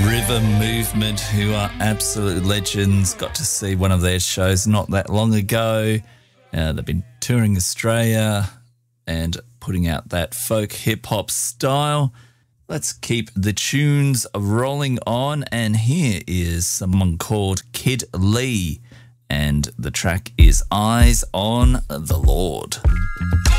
River Movement, who are absolute legends. Got to see one of their shows not that long ago. They've been touring Australia and putting out that folk hip-hop style. Let's keep the tunes rolling on, and here is someone called Kid Lee, and the track is Eyes on the Lord.